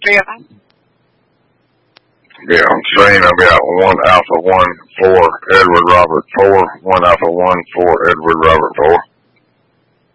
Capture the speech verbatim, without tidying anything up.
Seven. Yeah, I'm saying I've got one Alpha one four Edward Robert four, one Alpha one four Edward Robert four.